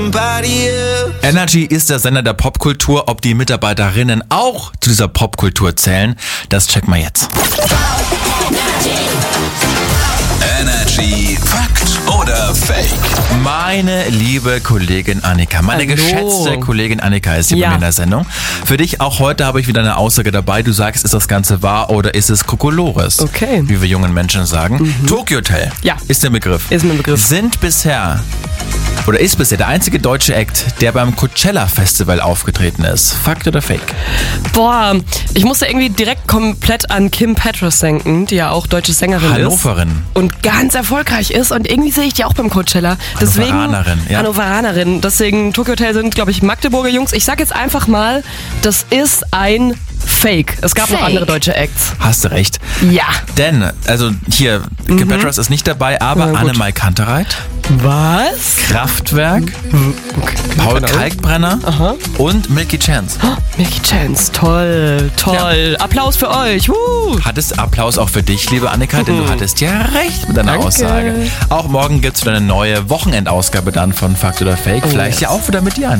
Energy ist der Sender der Popkultur. Ob die Mitarbeiterinnen auch zu dieser Popkultur zählen, das checken wir jetzt. Energy Fakt oder Fake? Meine liebe Kollegin Annika, meine geschätzte Kollegin Annika ist hier bei mir in der Sendung. Für dich auch heute habe ich wieder eine Aussage dabei. Du sagst, ist das Ganze wahr oder ist es Kokolores? Okay. Wie wir jungen Menschen sagen. Tokyo Hotel ist der Begriff. Ist ein Begriff. Ist bisher der einzige deutsche Act, der beim Coachella Festival aufgetreten ist. Fakt oder Fake? Boah, ich musste irgendwie direkt komplett an Kim Petras denken, die ja auch deutsche Sängerin Hannoverin. ist. Und ganz erfolgreich ist. Und irgendwie sehe ich die auch beim Coachella. Hannoveranerin. Deswegen, Tokyo Hotel sind, glaube ich, Magdeburger Jungs. Ich sag jetzt einfach mal, das ist ein Fake. Es gab noch andere deutsche Acts. Hast du recht. Ja. Denn, hier, Kim Petras ist nicht dabei, aber Annemai Kantereit. Was? Kraftwerk, Paul Kalkbrenner und Milky Chance. Milky Chance, toll. Ja. Applaus für euch. Hattest Applaus auch für dich, liebe Annika, denn du hattest ja recht mit deiner Aussage. Auch morgen gibt es wieder eine neue Wochenendausgabe dann von Fakt oder Fake. Vielleicht ja auch wieder mit dir, Annika.